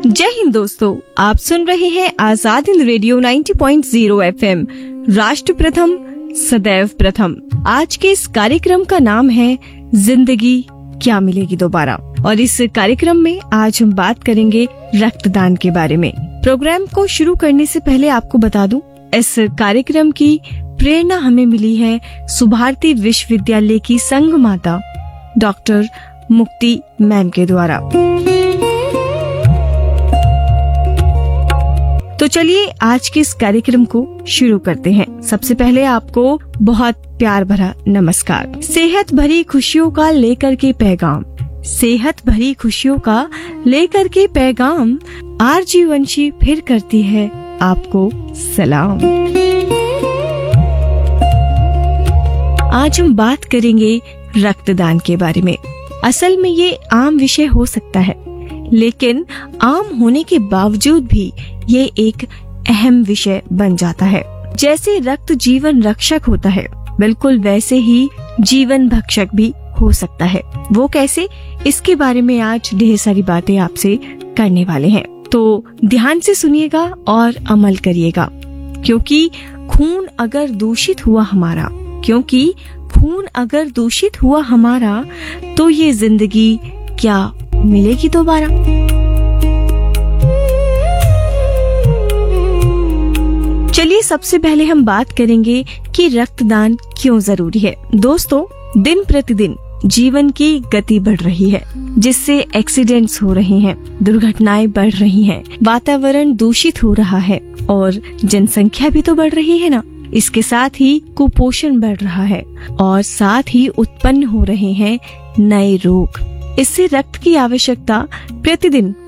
जय हिंद दोस्तों, आप सुन रहे हैं आजाद हिंद रेडियो 90.0 FM। राष्ट्र प्रथम सदैव प्रथम। आज के इस कार्यक्रम का नाम है जिंदगी क्या मिलेगी दोबारा, और इस कार्यक्रम में आज हम बात करेंगे रक्तदान के बारे में। प्रोग्राम को शुरू करने से पहले आपको बता दूं, इस कार्यक्रम की प्रेरणा हमें मिली है सुभारती विश्वविद्यालय की संघ माता डॉक्टर मुक्ति मैम के द्वारा। तो चलिए आज के इस कार्यक्रम को शुरू करते हैं। सबसे पहले आपको बहुत प्यार भरा नमस्कार। सेहत भरी खुशियों का लेकर के पैगाम, सेहत भरी खुशियों का लेकर के पैगाम, आरजी वंशी फिर करती है आपको सलाम। आज हम बात करेंगे रक्तदान के बारे में। असल में ये आम विषय हो सकता है, लेकिन आम होने के बावजूद भी ये एक अहम विषय बन जाता है। जैसे रक्त जीवन रक्षक होता है, बिल्कुल वैसे ही जीवन भक्षक भी हो सकता है। वो कैसे, इसके बारे में आज ढेर सारी बातें आपसे करने वाले हैं। तो ध्यान से सुनिएगा और अमल करिएगा, क्योंकि खून अगर दूषित हुआ हमारा तो ये जिंदगी क्या मिलेगी दोबारा। चलिए सबसे पहले हम बात करेंगे कि रक्तदान क्यों जरूरी है। दोस्तों, दिन प्रतिदिन जीवन की गति बढ़ रही है, जिससे एक्सीडेंट्स हो रहे हैं, दुर्घटनाएं बढ़ रही हैं, वातावरण दूषित हो रहा है और जनसंख्या भी तो बढ़ रही है ना। इसके साथ ही कुपोषण बढ़ रहा है और साथ ही उत्पन्न हो रहे हैं नए रोग। इससे रक्त की आवश्यकता प्रतिदिन